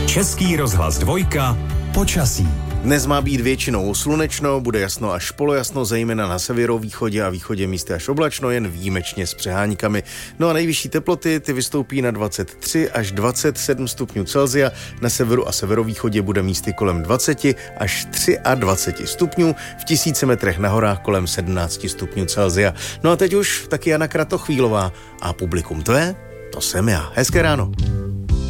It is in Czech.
Český rozhlas 2. Počasí. Dnes má být většinou slunečno, bude jasno až polojasno, zejména na severovýchodě a východě místy až oblačno, jen výjimečně s přeháníkami. No a nejvyšší teploty ty vystoupí na 23 až 27 stupňů Celsia, na severu a severovýchodě bude místy kolem 20 až 23 stupňů, v 1000 metrech na horách kolem 17 stupňů Celsia. No a teď už taky Jana Kratochvílová a publikum tvé, to jsem já. Hezké ráno.